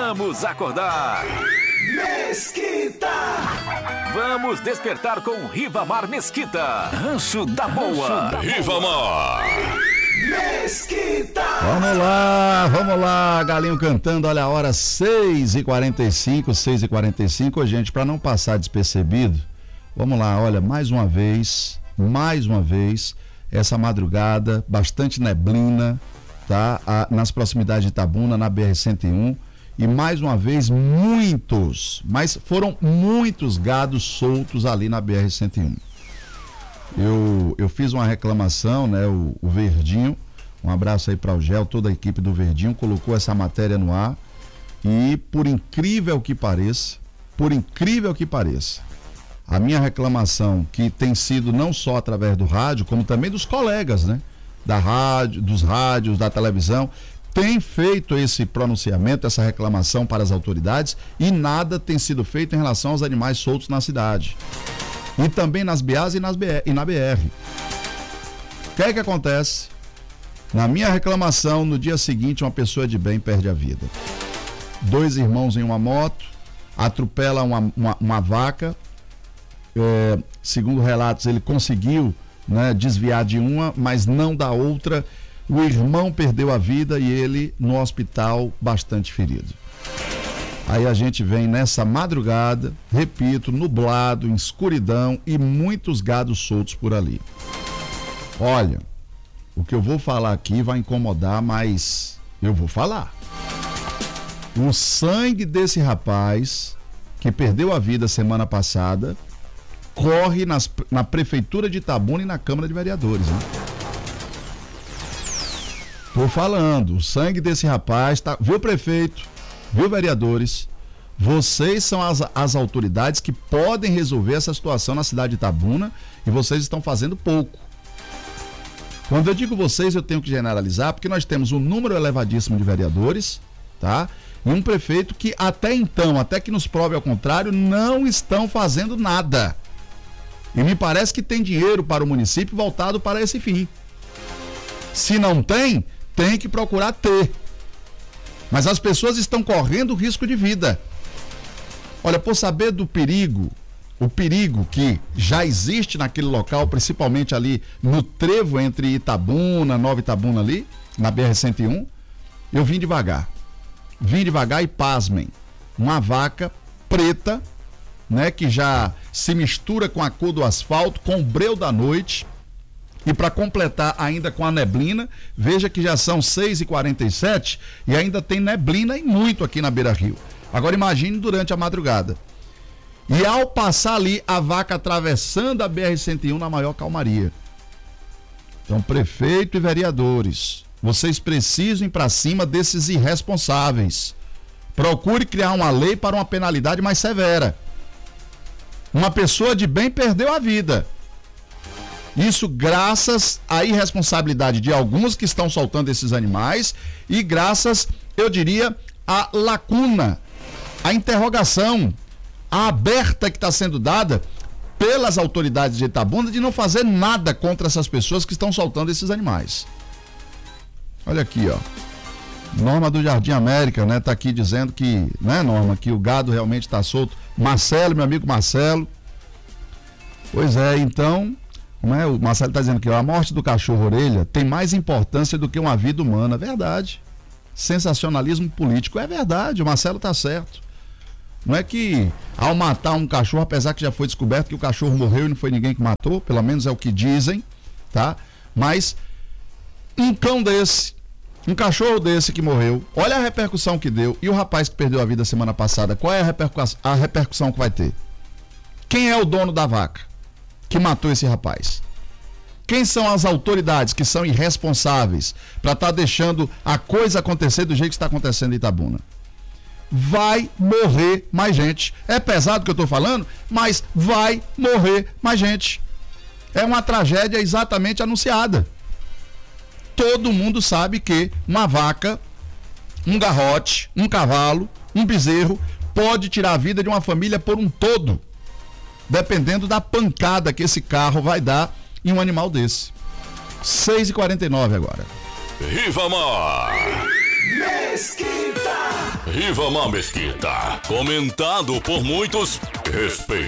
Vamos acordar. Mesquita! Vamos despertar com Rivamar Mesquita. Rancho da Boa. Rivamar. Mesquita! Vamos lá, galinho cantando, olha a hora, 6h45, gente, para não passar despercebido, vamos lá, olha, mais uma vez, essa madrugada, bastante neblina, tá? Nas proximidades de Itabuna, na BR-101, e mais uma vez, foram muitos gados soltos ali na BR-101. Eu fiz uma reclamação, né? O Verdinho, um abraço aí para o Gel, toda a equipe do Verdinho, colocou essa matéria no ar e por incrível que pareça, a minha reclamação, que tem sido não só através do rádio, como também dos colegas, né? Dos rádios, da televisão, tem feito esse pronunciamento, essa reclamação para as autoridades e nada tem sido feito em relação aos animais soltos na cidade. E também nas BAs e na BR. O que é que acontece? Na minha reclamação, no dia seguinte, uma pessoa de bem perde a vida. 2 irmãos em uma moto, atropela uma vaca. Segundo relatos, ele conseguiu, né, desviar de uma, mas não da outra. O irmão perdeu a vida e ele no hospital bastante ferido. Aí a gente vem nessa madrugada, repito, nublado, em escuridão e muitos gados soltos por ali. Olha, o que eu vou falar aqui vai incomodar, mas eu vou falar. O sangue desse rapaz que perdeu a vida semana passada corre na Prefeitura de Itabuna e na Câmara de Vereadores, né? Tô falando, o sangue desse rapaz tá, viu, prefeito? Viu, vereadores? Vocês são as autoridades que podem resolver essa situação na cidade de Itabuna e vocês estão fazendo pouco. Quando eu digo vocês, eu tenho que generalizar, porque nós temos um número elevadíssimo de vereadores, tá? E um prefeito que até então, até que nos prove ao contrário, não estão fazendo nada. E me parece que tem dinheiro para o município voltado para esse fim. Se não tem, tem que procurar ter. Mas as pessoas estão correndo risco de vida. Olha, por saber do perigo, o perigo que já existe naquele local, principalmente ali no trevo entre Itabuna, Nova Itabuna ali, na BR-101, eu vim devagar e pasmem, uma vaca preta, né, que já se mistura com a cor do asfalto, com o breu da noite, e para completar ainda com a neblina, veja que já são 6h47 e ainda tem neblina e muito aqui na Beira-Rio. Agora imagine durante a madrugada. E ao passar ali, a vaca atravessando a BR-101 na maior calmaria. Então, prefeito e vereadores, vocês precisam ir para cima desses irresponsáveis. Procure criar uma lei para uma penalidade mais severa. Uma pessoa de bem perdeu a vida. Isso graças à irresponsabilidade de alguns que estão soltando esses animais e graças, eu diria, à lacuna, à interrogação, à aberta que está sendo dada pelas autoridades de Itabuna de não fazer nada contra essas pessoas que estão soltando esses animais. Olha aqui, ó. Norma do Jardim América, né? Tá aqui dizendo que, né, Norma, que o gado realmente está solto. Marcelo, meu amigo Marcelo. Pois é, então, né, o Marcelo está dizendo que a morte do cachorro orelha tem mais importância do que uma vida humana. Verdade. Sensacionalismo político. É verdade, o Marcelo está certo. Não é que ao matar um cachorro, apesar que já foi descoberto que o cachorro morreu e não foi ninguém que matou, pelo menos é o que dizem, tá? Mas um cão desse, um cachorro desse que morreu, olha a repercussão que deu. E o rapaz que perdeu a vida semana passada, qual é a repercussão que vai ter? Quem é o dono da vaca que matou esse rapaz? Quem são as autoridades que são irresponsáveis para estar deixando a coisa acontecer do jeito que está acontecendo em Itabuna? Vai morrer mais gente. É pesado o que eu estou falando, mas vai morrer mais gente. É uma tragédia exatamente anunciada. Todo mundo sabe que uma vaca, um garrote, um cavalo, um bezerro pode tirar a vida de uma família por um todo, dependendo da pancada que esse carro vai dar em um animal desse. 6h49 agora. Rivamar. Mesquita! Rivamar Mesquita, comentado por muitos, respeitado